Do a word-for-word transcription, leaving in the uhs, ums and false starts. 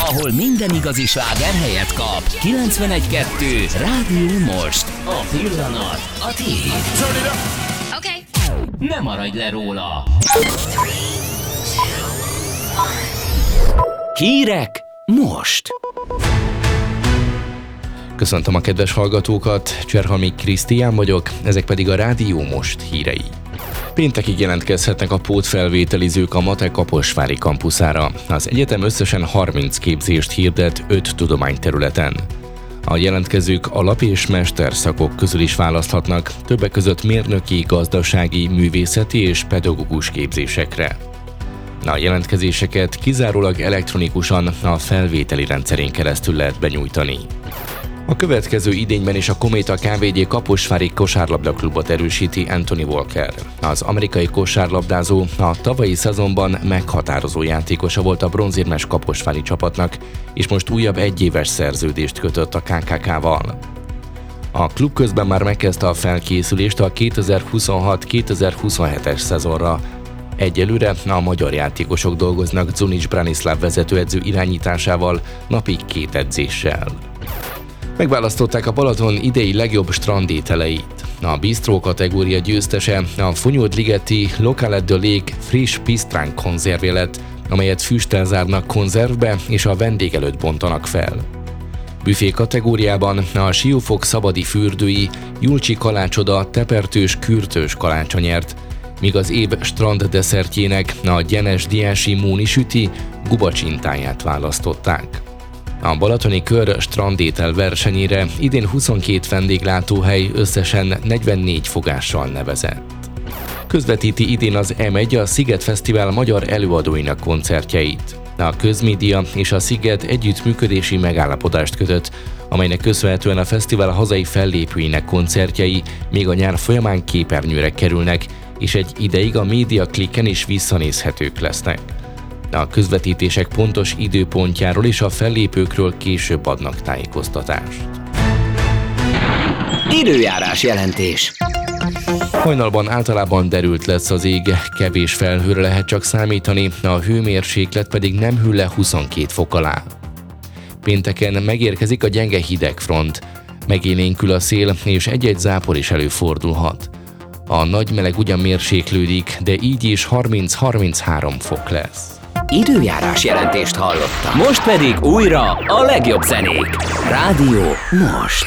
ahol minden igazi sláger helyet kap. kilencvenegy kettő Rádió Most. A pillanat, a tiéd. Okay. Ne maradj le róla. Hírek most. Köszöntöm a kedves hallgatókat, Cserhalmi Krisztián vagyok, ezek pedig a Rádió Most hírei. Péntekig jelentkezhetnek a pótfelvételizők a MATE kaposvári kampuszára. Az egyetem összesen harminc képzést hirdet öt tudományterületen. A jelentkezők alap- és mesterszakok közül is választhatnak, többek között mérnöki, gazdasági, művészeti és pedagógus képzésekre. A jelentkezéseket kizárólag elektronikusan a felvételi rendszerén keresztül lehet benyújtani. A következő idényben is a Kométa ká vé gé Kaposvári kosárlabdaklubot erősíti Anthony Walker. Az amerikai kosárlabdázó a tavalyi szezonban meghatározó játékosa volt a bronzérmes kaposvári csapatnak, és most újabb egyéves szerződést kötött a ká ká ká-val. A klub közben már megkezdte a felkészülést a kétezer-huszonhat kétezer-huszonhetes szezonra. Egyelőre a magyar játékosok dolgoznak Zunic Branislav vezetőedző irányításával, napi két edzéssel. Megválasztották a Balaton idei legjobb strandételeit. A Bistro kategória győztese a Funyód-ligeti Locale de Lake friss pisztránk konzervje lett, amelyet füsttel zárnak konzervbe és a vendég előtt bontanak fel. Büfé kategóriában a Siófok szabadi fürdői Julcsi kalácsoda tepertős kürtős kalácsa nyert, míg az év strand desszertjének a Gyenes Diási Móni süti gubacsintáját választották. A Balatoni Kör strandétel versenyére idén huszonkét vendéglátóhely összesen negyvennégy fogással nevezett. Közvetíti idén az em egy a Sziget Fesztivál magyar előadóinak koncertjeit. A Közmédia és a Sziget együttműködési megállapodást kötött, amelynek köszönhetően a fesztivál hazai fellépőinek koncertjei még a nyár folyamán képernyőre kerülnek, és egy ideig a Média Klikken is visszanézhetők lesznek. A közvetítések pontos időpontjáról és a fellépőkről később adnak tájékoztatást. Időjárás jelentés. Hajnalban általában derült lesz az ég, kevés felhőre lehet csak számítani, a hőmérséklet pedig nem hűl le huszonkét fok alá. Pénteken megérkezik a gyenge hidegfront, megélénkül a szél és egy-egy zápor is előfordulhat. A nagy meleg ugyan mérséklődik, de így is harminc-harminchárom fok lesz. Időjárás jelentést hallottam. Most pedig újra a legjobb zenék. Rádió Most.